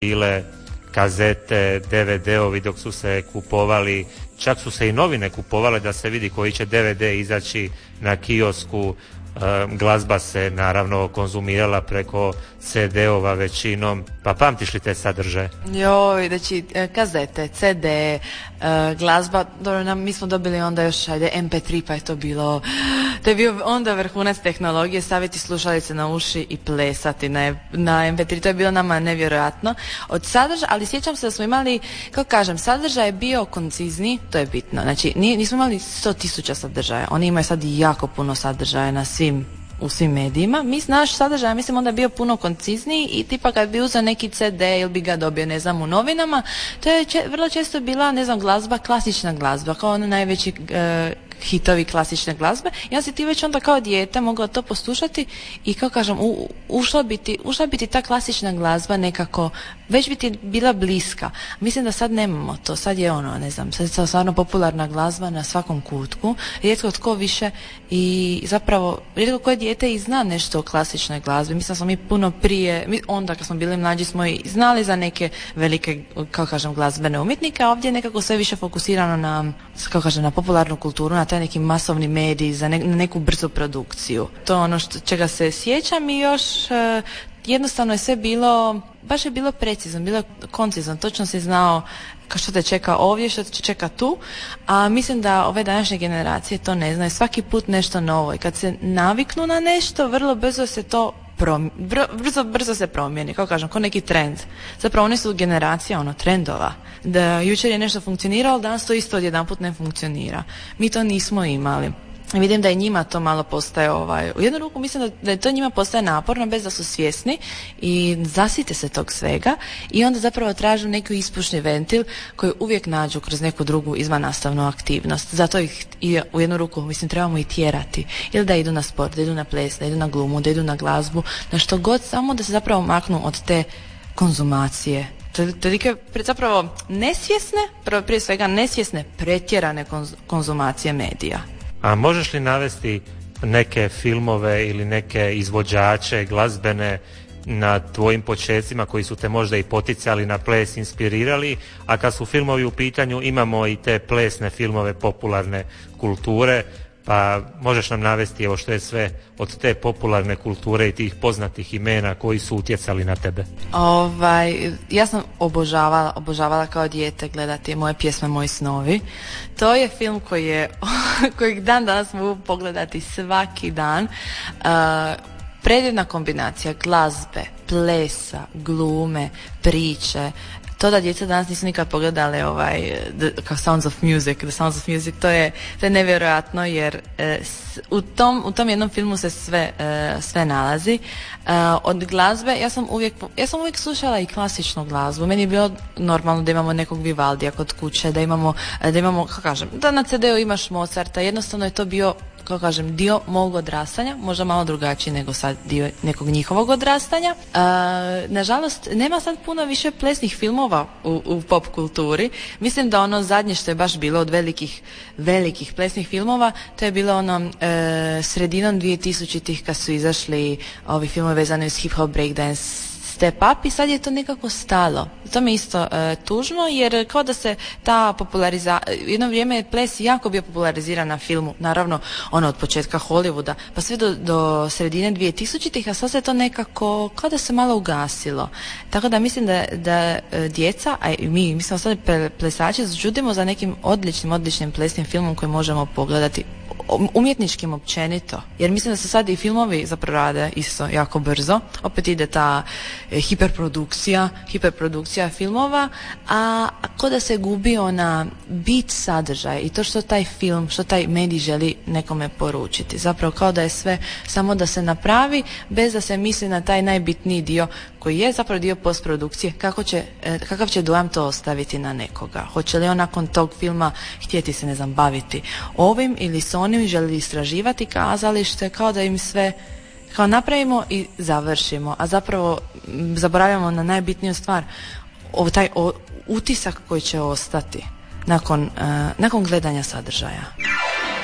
bile kazete, DVD-ovi dok su se kupovali, čak su se i novine kupovale da se vidi koji će DVD izaći na kiosku. Glazba se naravno konzumirala preko CD-ova većinom. Pa pamtiš li te sadržaje? Joj, znači kazete, CD, glazba, dobro, mi smo dobili onda još MP3, pa je to bio onda vrhunac tehnologije, staviti slušalice na uši i plesati na MP3, to je bilo nama nevjerojatno. Od sadržaja, ali sjećam se da smo imali, kako kažem, sadržaj je bio koncizni, to je bitno, znači nismo imali 100.000 sadržaja, oni imaju sad jako puno sadržaja u svim medijima. Naš sadržaj, mislim, onda je bio puno koncizniji i tipa kad bi uzeo neki CD ili bi ga dobio, ne znam, u novinama, to je vrlo često bila, ne znam, glazba, klasična glazba, kao ono najveći hitovi klasične glazbe. Ja si ti već onda kao dijete mogla to poslušati i kao kažem, ušla bi ti ta klasična glazba nekako, već bi ti bila bliska. Mislim da sad nemamo to, sad je ono, ne znam, sad je stvarno popularna glazba na svakom kutku, rijetko tko više i zapravo rijetko koje dijete i zna nešto o klasičnoj glazbi. Mislim da smo mi puno prije, onda kad smo bili mlađi smo i znali za neke velike, kao kažem, glazbene umjetnike, a ovdje je nekako sve više fokusirano na, kao kažem, na popularnu kulturu, na taj neki masovni medij, na neku brzu produkciju. To je ono čega se sjećam i još jednostavno je sve bilo, baš je bilo precizno, bilo je koncizno, točno si znao što te čeka ovdje, što te čeka tu, a mislim da ove današnje generacije to ne znaju, svaki put nešto novo i kad se naviknu na nešto, vrlo brzo se to brzo se promijeni, kao kažem, kao neki trend. Zapravo oni su generacija trendova. Da jučer je nešto funkcioniralo, danas to isto odjedanput ne funkcionira. Mi to nismo imali. Vidim da i njima to malo postaje u jednu ruku mislim da je to njima postaje naporno bez da su svjesni i zasite se tog svega i onda zapravo tražu neki ispušni ventil koji uvijek nađu kroz neku drugu izvannastavnu aktivnost. Zato ih i u jednu ruku mislim trebamo i tjerati. Ili da idu na sport, da idu na ples, da idu na glumu, da idu na glazbu, na što god, samo da se zapravo maknu od te konzumacije. Tolike zapravo nesvjesne, prije svega nesvjesne, pretjerane konzumacije medija. A možeš li navesti neke filmove ili neke izvođače glazbene na tvojim počecima koji su te možda i poticali na ples, inspirirali, a kad su filmovi u pitanju imamo i te plesne filmove popularne kulture, pa možeš nam navesti evo što je sve od te popularne kulture i tih poznatih imena koji su utjecali na tebe? Ja sam obožavala kao dijete gledati Moje pjesme, moji snovi. To je film kojeg dan danas mogu pogledati svaki dan. Predivna kombinacija glazbe, plesa, glume, priče. To da djeca danas nisu nikad pogledali kao Sounds of Music, The Sounds of Music, to je nevjerojatno jer u tom jednom filmu se sve nalazi. Od glazbe, ja sam uvijek slušala i klasičnu glazbu. Meni je bilo normalno da imamo nekog Vivaldija kod kuće, da imamo, kako kažem, da na CD-u imaš Mozarta, jednostavno je to bio, kako kažem, dio mog odrastanja, možda malo drugačiji nego sad dio nekog njihovog odrastanja. Nažalost, nema sad puno više plesnih filmova u pop kulturi. Mislim da ono zadnje što je baš bilo od velikih plesnih filmova, to je bilo sredinom 2000-ih kad su izašli ovi filmovi vezani uz hip hop, breakdance, Step Up i sad je to nekako stalo. To mi je isto tužno jer kao da se ta jedno vrijeme je ples jako bio populariziran na filmu, naravno od početka Hollywooda pa sve do sredine 2000-ih, a sad se to nekako kao da se malo ugasilo. Tako da mislim da djeca, a i mi smo sad plesači, žudimo za nekim odličnim plesnim filmom koji možemo pogledati umjetničkim općenito, jer mislim da se sad i filmovi zapravo rade isto jako brzo, opet ide ta hiperprodukcija filmova, a ko da se gubi ona bit sadržaj i to što taj film, što taj medij želi nekome poručiti, zapravo kao da je sve samo da se napravi bez da se misli na taj najbitniji dio koji je zapravo dio postprodukcije, kakav će dojam to ostaviti na nekoga, hoće li on nakon tog filma htjeti se, ne znam, baviti ovim ili s onim, želi istraživati kazalište, kao da im sve kao napravimo i završimo, a zapravo zaboravljamo na najbitniju stvar, taj utisak koji će ostati nakon gledanja sadržaja.